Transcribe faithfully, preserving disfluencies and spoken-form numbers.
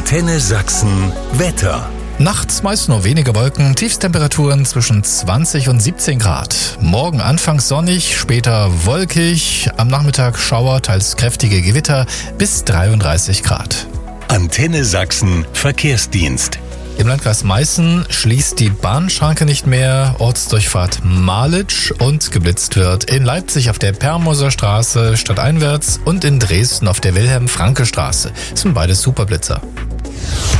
Antenne Sachsen Wetter. Nachts meist nur wenige Wolken, Tiefstemperaturen zwischen zwanzig und siebzehn Grad. Morgen anfangs sonnig, später wolkig, am Nachmittag Schauer, teils kräftige Gewitter bis dreiunddreißig Grad. Antenne Sachsen Verkehrsdienst. Im Landkreis Meißen schließt die Bahnschranke nicht mehr, Ortsdurchfahrt Malitsch, und geblitzt wird in Leipzig auf der Permoser Straße stadteinwärts und in Dresden auf der Wilhelm-Franke-Straße. Das sind beides Superblitzer.